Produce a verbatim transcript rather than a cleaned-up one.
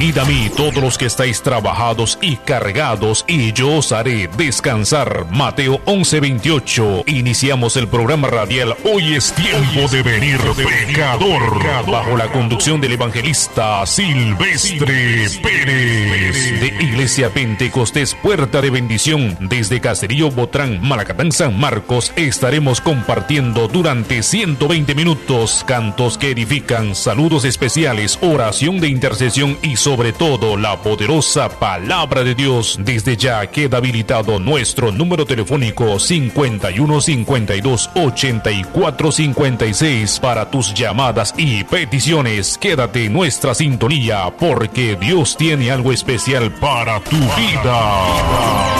venid a mí todos los que estáis trabajados y cargados, y yo os haré descansar. Mateo once veintiocho. Iniciamos el programa radial Hoy es tiempo de venir, pecador, bajo la conducción del evangelista Silvestre Pérez, de Iglesia Pentecostés Puerta de Bendición. Desde Caserío Botrán, Malacatán, San Marcos, estaremos compartiendo durante ciento veinte minutos cantos que edifican, saludos especiales, oración de intercesión y sobre todo la poderosa palabra de Dios. Desde ya queda habilitado nuestro número telefónico cincuenta y uno cincuenta y dos ochenta y cuatro cincuenta y seis para tus llamadas y peticiones. Quédate en nuestra sintonía porque Dios tiene algo especial para tu vida.